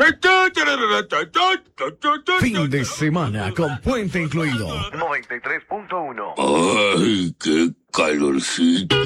Fin de semana con puente incluido. 93.1. Ay, qué calorcito.